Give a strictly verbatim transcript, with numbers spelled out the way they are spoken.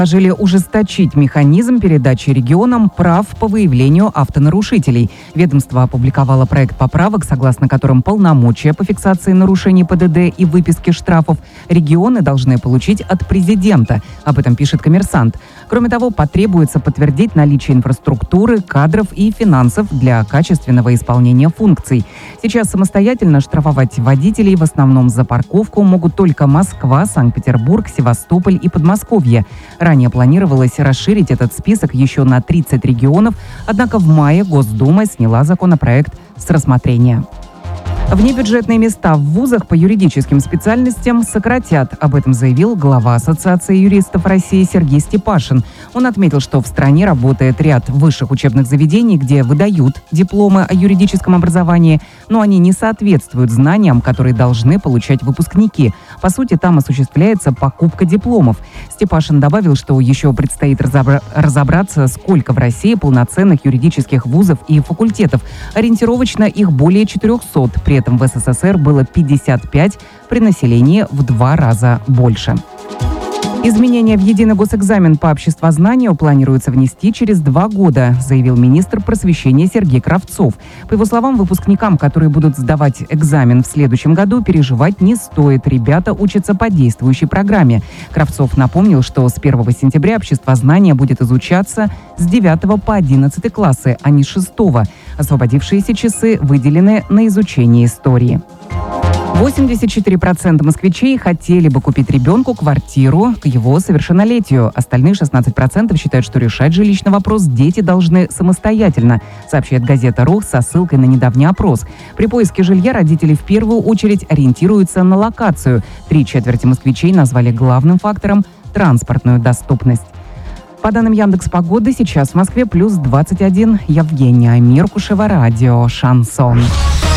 предложили ужесточить механизм передачи регионам прав по выявлению автонарушителей. Ведомство опубликовало проект поправок, согласно которым полномочия по фиксации нарушений ПДД и выписке штрафов регионы должны получить от президента. Об этом пишет «Коммерсант». Кроме того, потребуется подтвердить наличие инфраструктуры, кадров и финансов для качественного исполнения функций. Сейчас самостоятельно штрафовать водителей в основном за парковку могут только Москва, Санкт-Петербург, Севастополь и Подмосковье. Ранее планировалось расширить этот список еще на тридцать регионов, однако в мае Госдума сняла законопроект с рассмотрения. Внебюджетные места в вузах по юридическим специальностям сократят. Об этом заявил глава Ассоциации юристов России Сергей Степашин. Он отметил, что в стране работает ряд высших учебных заведений, где выдают дипломы о юридическом образовании, но они не соответствуют знаниям, которые должны получать выпускники. По сути, там осуществляется покупка дипломов. Степашин добавил, что еще предстоит разобра- разобраться, сколько в России полноценных юридических вузов и факультетов. Ориентировочно их более четырехсот. При этом в СССР было пятьдесят пять, при населении в два раза больше. Изменения в единый госэкзамен по обществознанию планируется внести через два года, заявил министр просвещения Сергей Кравцов. По его словам, выпускникам, которые будут сдавать экзамен в следующем году, переживать не стоит. Ребята учатся по действующей программе. Кравцов напомнил, что с первого сентября обществознание будет изучаться с девятого по одиннадцатый классы, а не с шестого. Освободившиеся часы выделены на изучение истории. восемьдесят четыре процента москвичей хотели бы купить ребенку квартиру к его совершеннолетию. Остальные шестнадцать процентов считают, что решать жилищный вопрос дети должны самостоятельно, сообщает газета «Рух» со ссылкой на недавний опрос. При поиске жилья родители в первую очередь ориентируются на локацию. Три четверти москвичей назвали главным фактором транспортную доступность. По данным Яндекс.Погоды, сейчас в Москве плюс двадцать один. Евгения Миркушева, радио «Шансон».